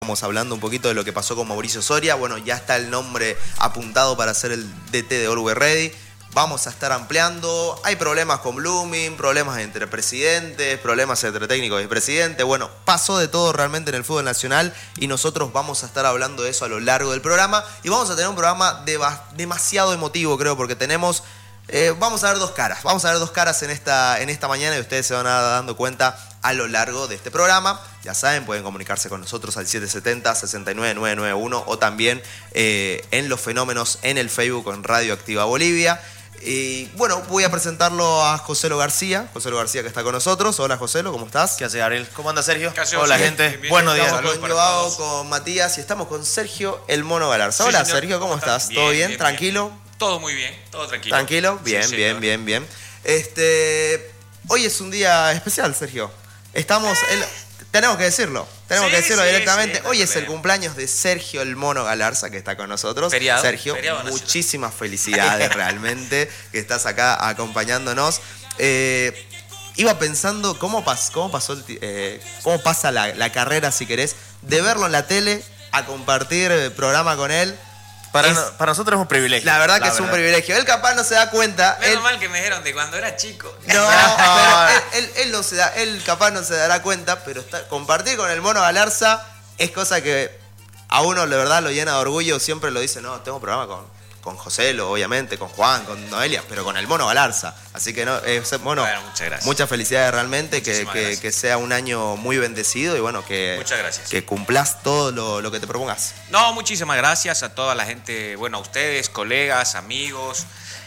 Estamos hablando un poquito de lo que pasó con Mauricio Soria. Bueno, ya está el nombre apuntado para ser el DT de Always Ready. Vamos a estar ampliando. Hay problemas con Blooming, problemas entre presidentes, problemas entre técnicos y presidentes. Bueno, pasó de todo realmente en el fútbol nacional y nosotros vamos a estar hablando de eso a lo largo del programa. Y vamos a tener un programa demasiado emotivo, creo, porque tenemos... vamos a ver dos caras. Vamos a ver dos caras en esta mañana y ustedes se van a dar dando cuenta a lo largo de este programa. Ya saben, pueden comunicarse con nosotros al 770-69991 o también en Los Fenómenos en el Facebook en Radio Activa Bolivia. Y bueno, voy a presentarlo a Joselo García. Joselo García que está con nosotros. Hola Joselo, ¿cómo estás? ¿Qué hace Gabriel? ¿Cómo anda Sergio? Hola gente, bien. Buenos días. Estamos con Joao, con Matías y estamos con Sergio el Mono Galarza. Hola señor. Sergio, ¿cómo estás? Bien, ¿Todo bien? bien, ¿Tranquilo? bien. Todo muy bien, todo tranquilo. ¿Tranquilo? Bien, Sí, bien, señor. bien, bien. Hoy es un día especial, Sergio. Tenemos que decirlo. Tenemos Sí, que decirlo sí, directamente. sí, no Hoy hay es el problema. cumpleaños de Sergio el Mono Galarza, que está con nosotros. Feriado, Sergio, feriado nacional. muchísimas felicidades realmente que estás acá acompañándonos. Iba pensando cómo pasa la carrera, si querés, de verlo en la tele a compartir el programa con él. Para nosotros es un privilegio. La verdad que es un privilegio. Él capaz no se da cuenta. Menos mal que me dijeron de cuando era chico. No, pero él no se da, él capaz no se dará cuenta, pero compartir con el Mono Galarza es cosa que a uno de verdad lo llena de orgullo. Siempre lo dice, no, tengo programa con Joselo, obviamente, con Juan, con Noelia, pero con el Mono Galarza. Así que bueno, Muchas gracias. muchas felicidades realmente, Muchísimas gracias. que sea un año muy bendecido y bueno, Muchas gracias. que cumplas todo lo que te propongas. No, muchísimas gracias a toda la gente, bueno, a ustedes, colegas, amigos.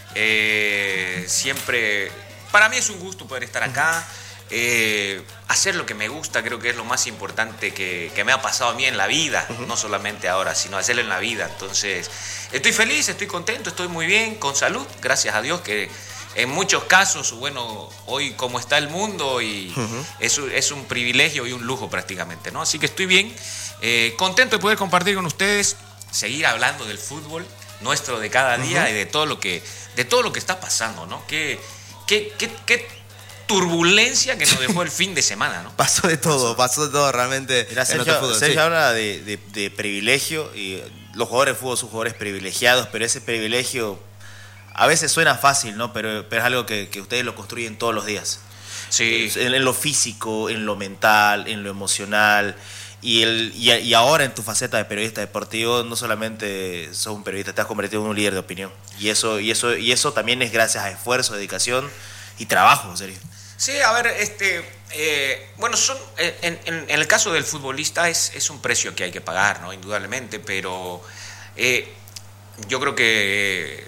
Siempre, para mí es un gusto poder estar acá. Hacer lo que me gusta creo que es lo más importante que me ha pasado a mí en la vida, no solamente ahora, sino hacerlo en la vida. Entonces, estoy feliz, estoy contento, estoy muy bien, con salud, gracias a Dios, que en muchos casos, bueno, hoy como está el mundo y es un privilegio y un lujo prácticamente, ¿no? Así que estoy bien, contento de poder compartir con ustedes, seguir hablando del fútbol nuestro de cada día y de todo lo que está pasando, ¿no? ¿Qué turbulencia que nos dejó el fin de semana, ¿no? Pasó de todo realmente. Mira, en nuestro fútbol, Sergio sí. habla de privilegio y los jugadores de fútbol son jugadores privilegiados, pero ese privilegio a veces suena fácil, ¿no? Pero es algo que ustedes lo construyen todos los días. Sí. En lo físico, en lo mental, en lo emocional. Y ahora en tu faceta de periodista deportivo no solamente sos un periodista, te has convertido en un líder de opinión. Y eso también es gracias a esfuerzo, dedicación y trabajo, en serio. Sí, a ver, bueno, en el caso del futbolista es un precio que hay que pagar, ¿no? Indudablemente, pero yo creo que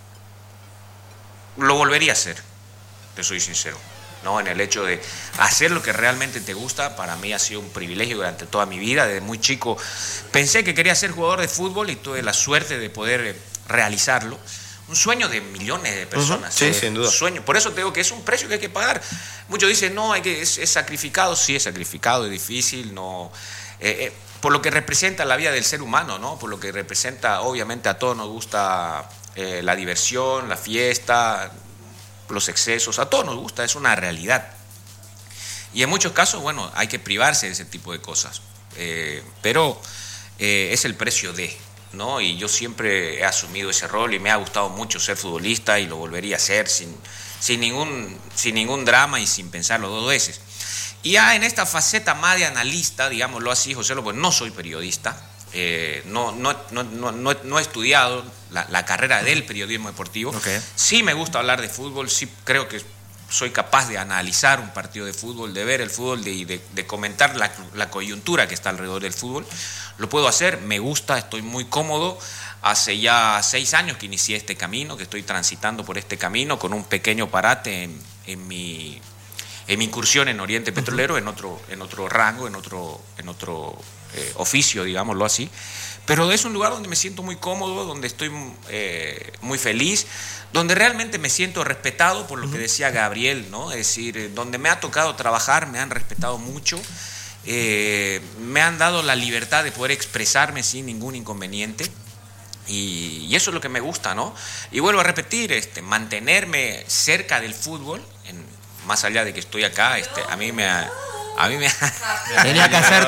lo volvería a hacer, te soy sincero, ¿no? En el hecho de hacer lo que realmente te gusta, para mí ha sido un privilegio durante toda mi vida. Desde muy chico pensé que quería ser jugador de fútbol y tuve la suerte de poder realizarlo. Un sueño de millones de personas. Sí, sin duda. Un sueño. Por eso te digo que es un precio que hay que pagar. Muchos dicen, no, es sacrificado. Sí, es sacrificado, es difícil. No, por lo que representa la vida del ser humano, ¿no? Por lo que representa, obviamente, a todos nos gusta la diversión, la fiesta, los excesos. A todos nos gusta, es una realidad. Y en muchos casos, bueno, hay que privarse de ese tipo de cosas. Pero es el precio de... ¿no? Y yo siempre he asumido ese rol y me ha gustado mucho ser futbolista y lo volvería a hacer sin ningún drama y sin pensarlo dos veces. Y ya en esta faceta más de analista, digámoslo así, José, pues no soy periodista, no he estudiado la carrera del periodismo deportivo. Okay. Sí me gusta hablar de fútbol, sí creo que soy capaz de analizar un partido de fútbol, de ver el fútbol y de comentar la coyuntura que está alrededor del fútbol. Lo puedo hacer, me gusta, estoy muy cómodo. Hace ya 6 años que inicié este camino, que estoy transitando por este camino con un pequeño parate en mi incursión en Oriente Petrolero, en otro rango, en otro oficio, digámoslo así. Pero es un lugar donde me siento muy cómodo, donde estoy muy feliz, donde realmente me siento respetado por lo que decía Gabriel, ¿no? Es decir, donde me ha tocado trabajar, me han respetado mucho, me han dado la libertad de poder expresarme sin ningún inconveniente. Y eso es lo que me gusta, ¿no? Y vuelvo a repetir, mantenerme cerca del fútbol, más allá de que estoy acá, a mí me Tenía que hacer